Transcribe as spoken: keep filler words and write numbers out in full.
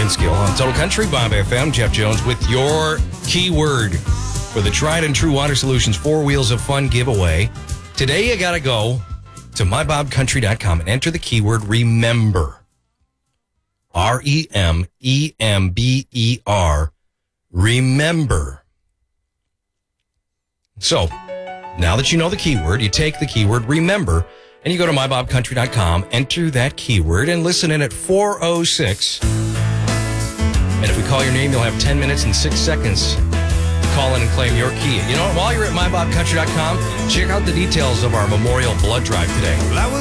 Skill on Total Country, Bob F M. Jeff Jones with your keyword for the Tried and True Water Solutions Four Wheels of Fun giveaway. Today you got to go to my bob country dot com and enter the keyword remember. R E M E M B E R. Remember. So, now that you know the keyword, you take the keyword remember and you go to my bob country dot com, enter that keyword, and listen in at four oh six. And if we call your name, you'll have ten minutes and six seconds to call in and claim your key. You know what? While you're at my bob country dot com, check out the details of our Memorial Blood Drive today.